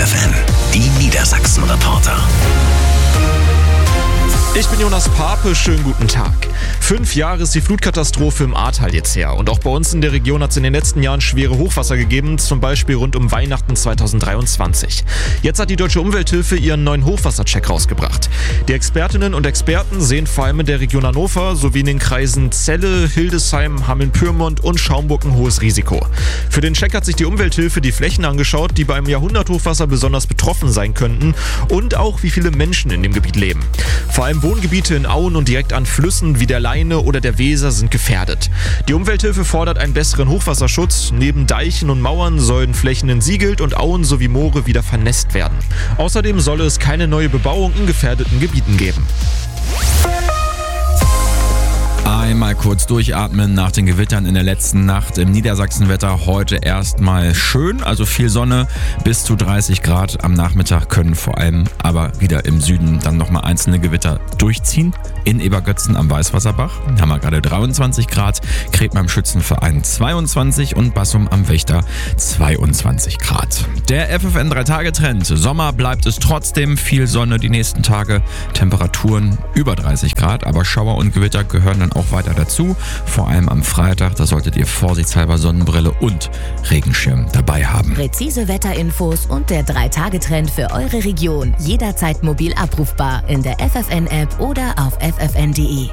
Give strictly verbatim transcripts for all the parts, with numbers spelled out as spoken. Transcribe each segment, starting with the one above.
F N, die Niedersachsen-Reporter. Ich bin Jonas Pape, schönen guten Tag. Fünf Jahre ist die Flutkatastrophe im Ahrtal jetzt her. Und auch bei uns in der Region hat es in den letzten Jahren schwere Hochwasser gegeben, zum Beispiel rund um Weihnachten zweitausenddreiundzwanzig. Jetzt hat die Deutsche Umwelthilfe ihren neuen Hochwassercheck rausgebracht. Die Expertinnen und Experten sehen vor allem in der Region Hannover sowie in den Kreisen Celle, Hildesheim, Hameln-Pyrmont und Schaumburg ein hohes Risiko. Für den Check hat sich die Umwelthilfe die Flächen angeschaut, die beim Jahrhunderthochwasser besonders betroffen sein könnten und auch wie viele Menschen in dem Gebiet leben. Vor allem Wohngebiete in Auen und direkt an Flüssen wie der Leine oder der Weser sind gefährdet. Die Umwelthilfe fordert einen besseren Hochwasserschutz. Neben Deichen und Mauern sollen Flächen in Siegelt und Auen sowie Moore wieder vernässt werden. Außerdem solle es keine neue Bebauung in gefährdeten Gebieten geben. Einmal kurz durchatmen nach den Gewittern in der letzten Nacht. Im Niedersachsenwetter heute erstmal schön, also viel Sonne, bis zu dreißig Grad. Am Nachmittag können vor allem aber wieder im Süden dann nochmal einzelne Gewitter durchziehen. In Ebergötzen am Weißwasserbach haben wir gerade dreiundzwanzig Grad, Kretma im Schützenverein zweiundzwanzig und Bassum am Wächter zweiundzwanzig Grad. Der F F N drei Tage Trend. Sommer bleibt es trotzdem, viel Sonne die nächsten Tage, Temperaturen über dreißig Grad, aber Schauer und Gewitter gehören dann auch weiter dazu. Vor allem am Freitag, da solltet ihr vorsichtshalber Sonnenbrille und Regenschirm dabei haben. Präzise Wetterinfos und der drei Tage Trend für eure Region. Jederzeit mobil abrufbar in der F F N-App oder auf f f n punkt d e.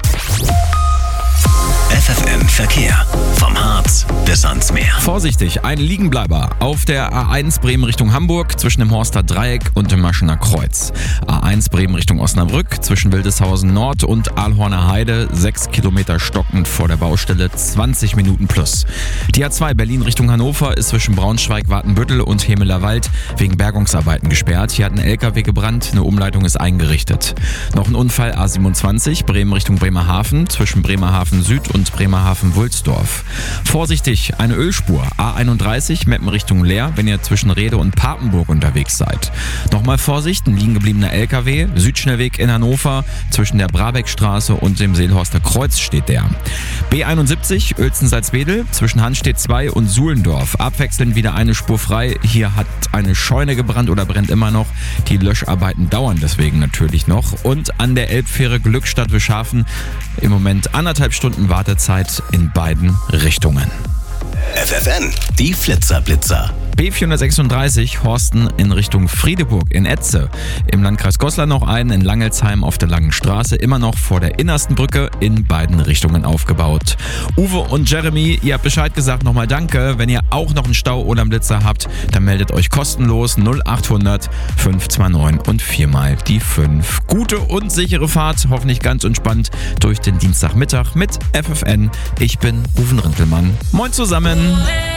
F F N Verkehr. Vom Harz bis ans Meer. Vorsichtig, ein Liegenbleiber auf der A eins Bremen Richtung Hamburg zwischen dem Horster Dreieck und dem Maschener Kreuz. A eins Bremen Richtung Osnabrück zwischen Wildeshausen Nord und Ahlhorner Heide, sechs Kilometer stockend vor der Baustelle, zwanzig Minuten plus. Die A zwei Berlin Richtung Hannover ist zwischen Braunschweig, Watenbüttel und Hemeler Wald wegen Bergungsarbeiten gesperrt. Hier hat ein L K W gebrannt, eine Umleitung ist eingerichtet. Noch ein Unfall A siebenundzwanzig Bremen Richtung Bremerhaven zwischen Bremerhaven Süd und Bremerhaven-Wulsdorf. Vorsichtig, eine Ölspur. A einunddreißig, Meppen Richtung Leer, wenn ihr zwischen Rede und Papenburg unterwegs seid. Nochmal Vorsicht, ein liegen gebliebener L K W. Südschnellweg in Hannover, zwischen der Brabeckstraße und dem Seelhorster Kreuz steht der. B einundsiebzig, Uelzen-Salzwedel, zwischen Hanstedt zwei und Suhlendorf. Abwechselnd wieder eine Spur frei. Hier hat eine Scheune gebrannt oder brennt immer noch. Die Löscharbeiten dauern deswegen natürlich noch. Und an der Elbfähre Glückstadt-Wischhafen im Moment anderthalb Stunden Wartezeit in beiden Richtungen. F F N, die Flitzerblitzer. B vierhundertsechsunddreißig, Horsten in Richtung Friedeburg in Etze. Im Landkreis Goslar noch einen, in Langelsheim auf der Langen Straße, immer noch vor der innersten Brücke, in beiden Richtungen aufgebaut. Uwe und Jeremy, ihr habt Bescheid gesagt, nochmal danke. Wenn ihr auch noch einen Stau oder einen Blitzer habt, dann meldet euch kostenlos null achthundert fünf zwei neun und viermal die fünf. Gute und sichere Fahrt, hoffentlich ganz entspannt durch den Dienstagmittag mit F F N. Ich bin Uwe Rintelmann. Moin zusammen!